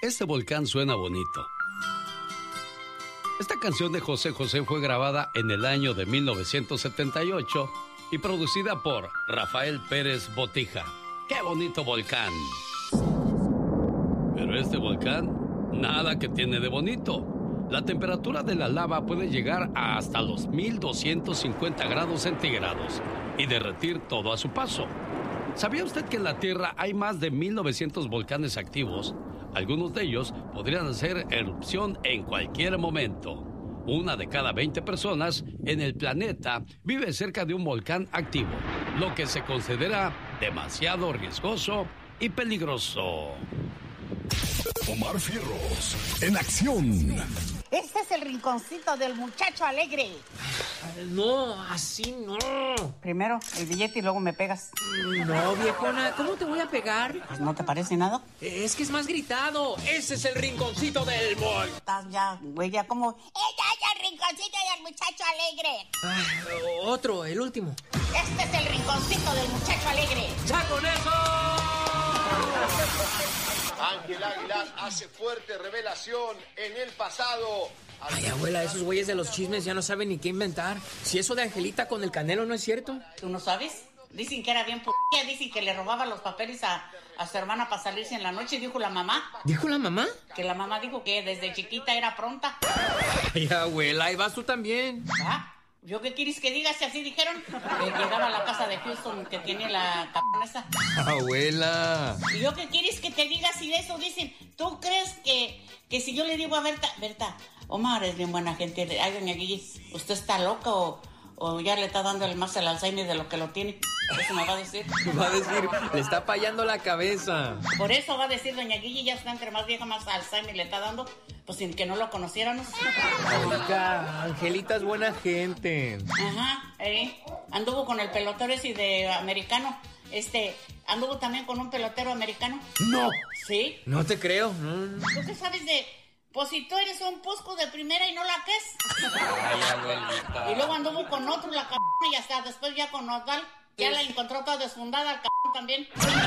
Este volcán suena bonito. Esta canción de José José fue grabada en el año de 1978 y producida por Rafael Pérez Botija. ¡Qué bonito volcán! Pero este volcán, nada que tiene de bonito. La temperatura de la lava puede llegar a hasta los 1250 grados centígrados y derretir todo a su paso. ¿Sabía usted que en la Tierra hay más de 1900 volcanes activos? Algunos de ellos podrían hacer erupción en cualquier momento. Una de cada 20 personas en el planeta vive cerca de un volcán activo, lo que se considera demasiado riesgoso y peligroso. Omar Fierros, en acción. Este es el rinconcito del muchacho alegre. No, así no. Primero el billete y luego me pegas. No, viejona, ¿cómo te voy a pegar? Pues no te parece nada. Es que es más gritado. Ese es el rinconcito del boy. Estás ya, güey, ya como... ¡Este es el rinconcito del muchacho alegre! Otro, el último. Este es el rinconcito del muchacho alegre. ¡Ya con eso! Ángel Aguilar hace fuerte revelación en el pasado. Ay, abuela, esos güeyes de los chismes ya no saben ni qué inventar. Si eso de Angelita con el Canelo no es cierto. ¿Tú no sabes? Dicen que era bien dicen que le robaba los papeles a su hermana para salirse en la noche, dijo la mamá. ¿Dijo la mamá? Que la mamá dijo que desde chiquita era pronta. Ay, abuela, ahí vas tú también. ¿Ah? ¿Yo qué quieres que diga si así dijeron? Que llegaba a la casa de Houston que tiene la esa. Abuela. ¿Y yo qué quieres que te diga si de eso dicen? ¿Tú crees que si yo le digo a Berta, Omar es bien buena gente, ay, doña Guillis, ¿usted está loca o ya le está dando más el Alzheimer de lo que lo tiene? Eso me va a decir. Va a decir, le está fallando la cabeza. Por eso va a decir doña Guillis, ya está entre más vieja, más Alzheimer le está dando, pues sin que no lo conociéramos. Oiga, Angelita es buena gente. Ajá, anduvo con el pelotero ese de americano. Anduvo también con un pelotero americano. No. ¿Sí? No te creo. ¿Tú qué sabes de...? Pues si tú eres un pusco de primera y no la que es. Ay, abuelita. Y luego anduvo con otro, la cabrona, y hasta después ya con Osval. Ya la encontró toda desfundada, el cabrón también.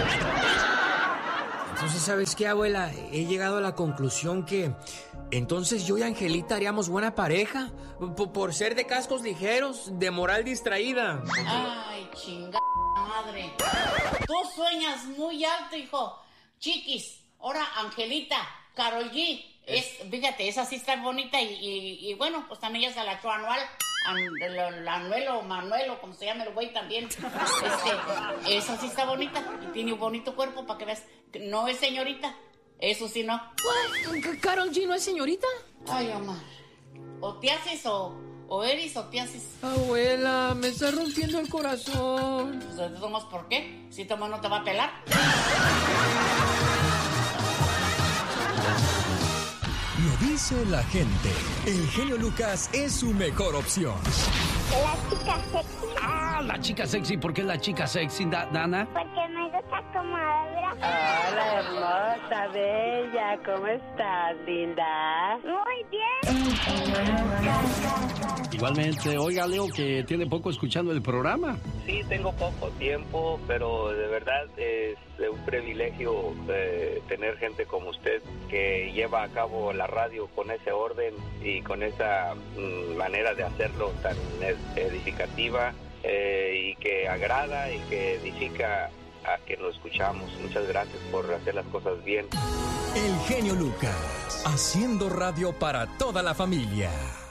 Entonces, ¿sabes qué, abuela? He llegado a la conclusión que... Entonces yo y Angelita haríamos buena pareja. Por ser de cascos ligeros, de moral distraída. Ay, chingada madre. Tú sueñas muy alto, hijo. Chiquis, ahora Angelita, Karol G. Fíjate, esa sí está bonita y bueno, pues también ya se la echó anual. Anuelo, Manuelo, como se llama el güey también. Esa sí está bonita y tiene un bonito cuerpo para que veas. No es señorita, eso sí no. ¿Karol G no es señorita? Ay, Omar. O te haces o eres o te haces. Abuela, me está rompiendo el corazón. Pues de todos modos, ¿por qué? Si Tomás no te va a pelar. Lo dice la gente. El genio Lucas es su mejor opción. La chica sexy. Ah, la chica sexy. ¿Por qué la chica sexy, Dana? Porque me gusta como habla. Hola, hermosa, bella. ¿Cómo estás, linda? Muy bien. Igualmente, oiga, Leo, que tiene poco escuchando el programa. Sí, tengo poco tiempo, pero de verdad es un privilegio tener gente como usted que lleva a cabo la radio con ese orden y con esa manera de hacerlo tan edificativa y que agrada y que edifica a quien lo escuchamos. Muchas gracias por hacer las cosas bien. El genio Lucas, haciendo radio para toda la familia.